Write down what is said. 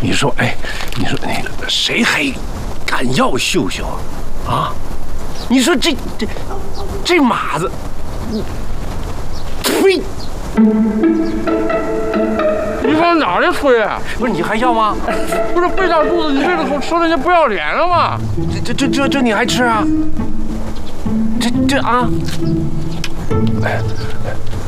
你说，哎，你说那个谁还敢要秀秀啊？啊？你说这马子，呸！ 你往哪里吹啊？ 不是你还要吗？ 不是费大肚子，你为了说人家不要脸了吗？ 这你还吃啊？这啊？哎。